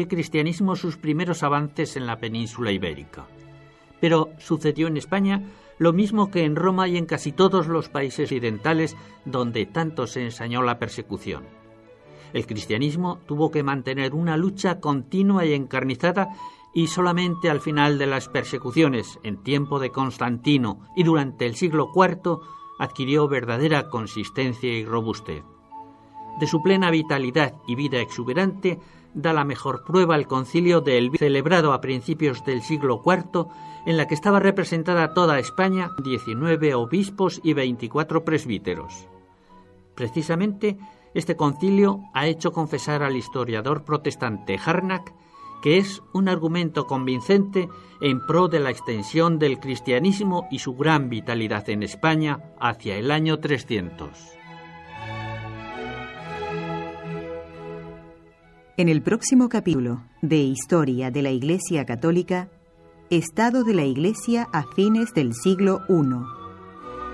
el cristianismo sus primeros avances en la península ibérica. Pero sucedió en España lo mismo que en Roma y en casi todos los países occidentales donde tanto se ensañó la persecución. El cristianismo tuvo que mantener una lucha continua y encarnizada, y solamente al final de las persecuciones, en tiempo de Constantino y durante el siglo IV, adquirió verdadera consistencia y robustez. De su plena vitalidad y vida exuberante da la mejor prueba el concilio de Elvira, celebrado a principios del siglo IV, en la que estaba representada toda España, 19 obispos y 24 presbíteros. Precisamente, este concilio ha hecho confesar al historiador protestante Harnack que es un argumento convincente en pro de la extensión del cristianismo y su gran vitalidad en España hacia el año 300. En el próximo capítulo de Historia de la Iglesia Católica, Estado de la Iglesia a fines del siglo I.